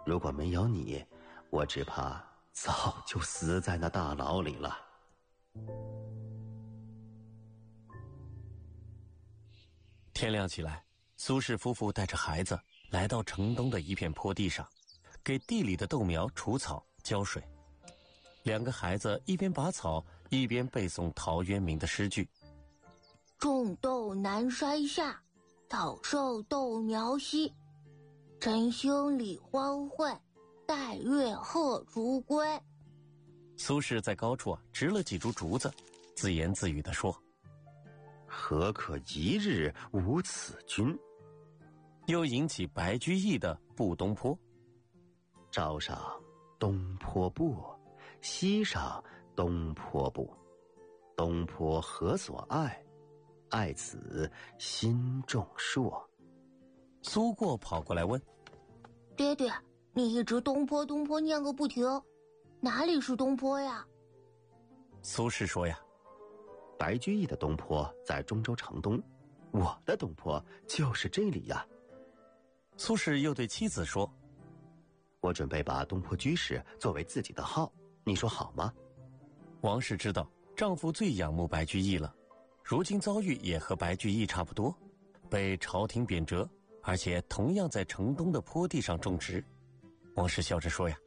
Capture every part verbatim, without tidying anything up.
如果没有你，我只怕早就死在那大牢里了。 天亮起来，苏氏夫妇带着孩子来到城东的一片坡地上，给地里的豆苗除草浇水。两个孩子一边拔草，一边背诵陶渊明的诗句： 种豆南山下，早授豆苗稀。晨兴理荒秽，带月荷竹归。 苏轼在高处啊植了几株竹子，自言自语地说： 何可一日无此君。 又引起白居易的《步东坡》： 朝上东坡步，夕上东坡步。东坡何所爱？爱此心中硕。 苏过跑过来问： 爹爹，你一直东坡东坡念个不停，哪里是东坡呀？ 苏轼说呀： 白居易的东坡在中州城东，我的东坡就是这里呀。 苏轼又对妻子说： 我准备把东坡居士作为自己的号，你说好吗？ 王氏知道丈夫最仰慕白居易了，如今遭遇也和白居易差不多，被朝廷贬谪，而且同样在城东的坡地上种植。王氏笑着说呀：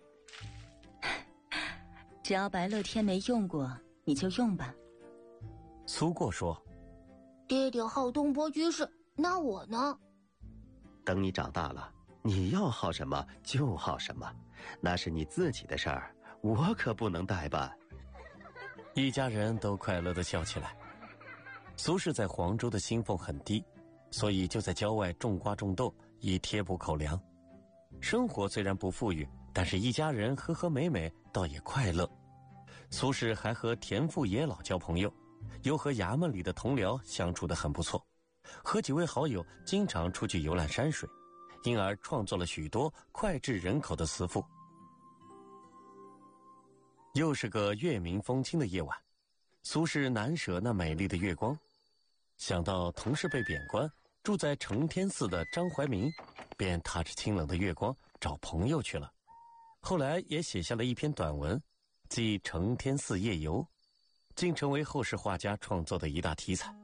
只要白乐天没用过，你就用吧。 苏过说： 爹爹好东坡居士，那我呢？ 等你长大了，你要好什么就好什么，那是你自己的事儿，我可不能代办。 一家人都快乐地笑起来。苏轼在黄州的薪俸很低，所以就在郊外种瓜种豆，以贴补口粮。生活虽然不富裕，但是一家人和和美美，倒也快乐。苏轼还和田父爷老交朋友，又和衙门里的同僚相处得很不错，和几位好友经常出去游览山水，因而创作了许多脍炙人口的词赋。又是个月明风清的夜晚，苏轼难舍那美丽的月光，想到同事被贬官，住在承天寺的张怀民，便踏着清冷的月光找朋友去了。后来也写下了一篇短文，即《承天寺夜游》，竟成为后世画家创作的一大题材。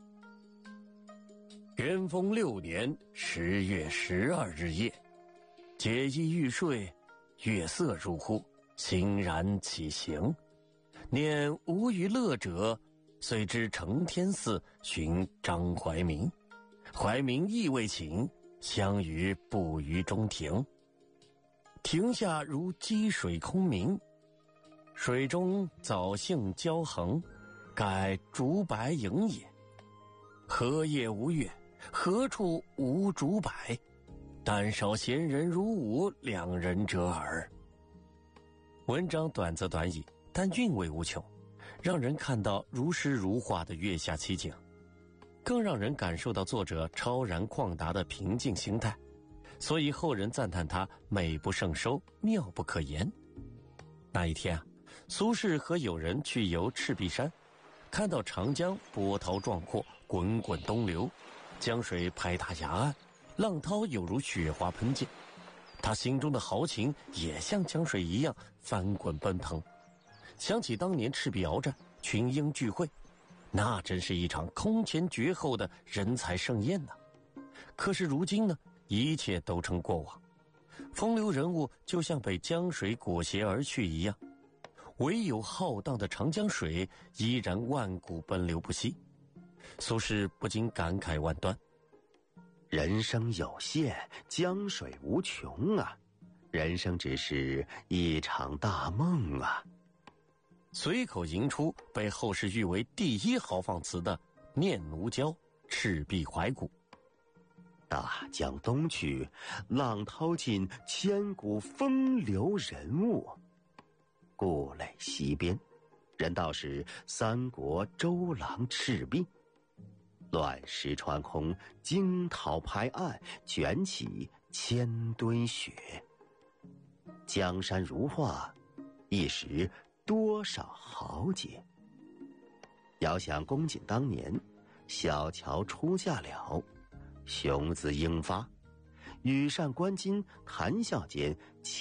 元丰六年十月十二日夜，解衣欲睡，月色入户，欣然起行。念无余乐者，遂至承天寺寻张怀民。怀民亦未寝，相与步于中庭。庭下如积水空明，水中藻荇交横，盖竹柏影也。何夜无月？何处无竹柏？但少闲人如吾两人者耳。文章短则短矣，但韵味无穷，让人看到如诗如画的月下奇景，更让人感受到作者超然旷达的平静心态，所以后人赞叹他美不胜收，妙不可言。那一天啊，苏轼和友人去游赤壁山，看到长江波涛壮阔，滚滚东流，江水拍打崖岸，浪涛有如雪花喷溅，他心中的豪情也像江水一样翻滚奔腾。想起当年赤壁鏖战，群英聚会，那真是一场空前绝后的人才盛宴呢。可是如今呢，一切都成过往，风流人物就像被江水裹挟而去一样，唯有浩荡的长江水依然万古奔流不息。苏轼不禁感慨万端： 人生有限，江水无穷啊，人生只是一场大梦啊。 随口吟出被后世誉为第一豪放词的《念奴娇·赤壁怀古》： 大江东去，浪淘尽，千古风流人物。故垒西边，人道是三国周郎赤壁。乱石穿空，惊涛拍岸，卷起千堆雪。江山如画，一时多少豪杰。遥想公瑾当年，小乔出嫁了，雄姿英发，羽扇纶巾，谈笑间